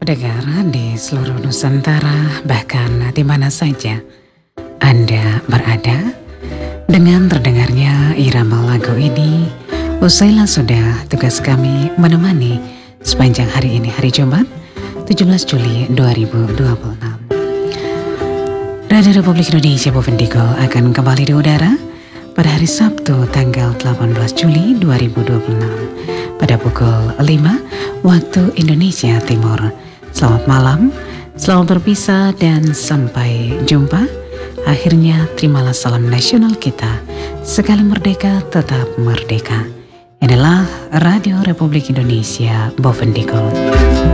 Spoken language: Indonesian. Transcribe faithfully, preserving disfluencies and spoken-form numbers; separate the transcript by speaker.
Speaker 1: Pendengar di seluruh Nusantara, bahkan di mana saja Anda berada, dengan terdengarnya irama lagu ini, usailah sudah tugas kami menemani sepanjang hari ini, hari Jumat, tujuh belas Juli dua ribu dua puluh enam. Radio Republik Indonesia Bovendigul akan kembali di udara pada hari Sabtu tanggal delapan belas Juli dua ribu dua puluh enam pada pukul lima waktu Indonesia Timur. Selamat malam, selamat berpisah dan sampai jumpa. Akhirnya terimalah salam nasional kita, sekali merdeka tetap merdeka. Inilah Radio Republik Indonesia Bovendigul.